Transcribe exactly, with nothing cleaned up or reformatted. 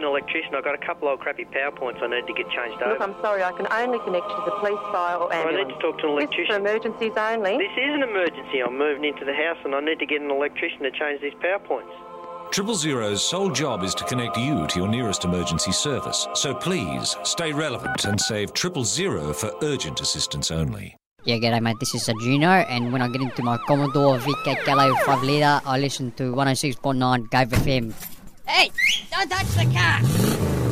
electrician. I've got a couple old crappy power points I need to get changed over. Look, I'm sorry, I can only connect you to the police, fire or ambulance. I need to talk to an electrician. This is for emergencies only. This is an emergency. I'm moving into the house and I need to get an electrician to change these power points. Triple Zero's sole job is to connect you to your nearest emergency service. So please, stay relevant and save Triple Zero for urgent assistance only. Yeah, g'day mate, this is Juno, and when I get into my Commodore V K Gallo five litre, I listen to one oh six point nine Gove F M. Hey, don't touch the car!